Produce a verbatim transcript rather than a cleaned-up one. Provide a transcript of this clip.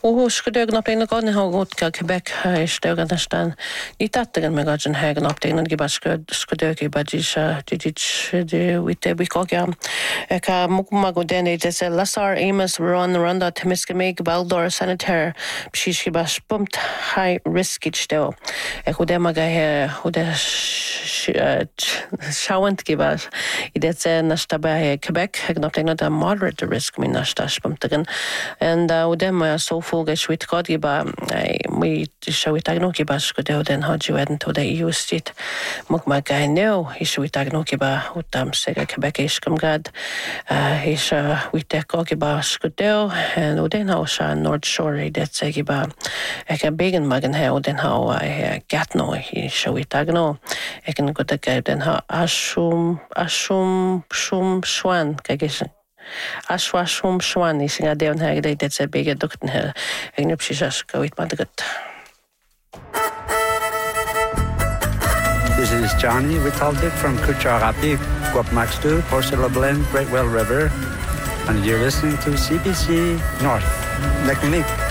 ó scodeag naptaigh gáin hágót go Quebec isteag an stan. Ní tattagan me gajin heg naptaigh an gibas scodeag i badis didit de wite bicogam. Ka mugma go dene des Lasar Amos run runda temiska meg Baldor sanitaire psiski bas bumt high risk it still. Ek hoe dem ga hoe de shawant gibas. Idet ze nasta bij Quebec heg naptaigh na moderate risk min nasta bumtagan. And hoe dem so full Sweet God giba we show it agnoki bas go do den hadju eden to the E U state muk ma guy no he show it agnoki ba utam sega Quebec is come gad he sha we tek giba go do and oden how sha North Shore that segi ba ek a begen magen he oden how I gat no he show it agno ek can go the den how ashum ashum shum shwan kagish Ashwa shum shwan is in a down hag they that's a bigger ductin here. And you just go with Madagat. This is Johnny Witaldik from Kucharapi, Guapmaxtu, Porcela Blend, Great Well River, and you're listening to C B C North. Like me.